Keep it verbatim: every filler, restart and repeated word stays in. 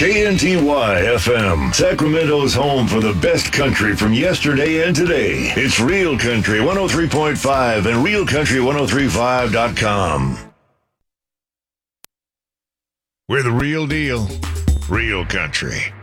K N T Y F M, Sacramento's home for the best country from yesterday and today. It's Real Country one oh three point five and real country ten thirty-five dot com. We're the real deal. Real Country.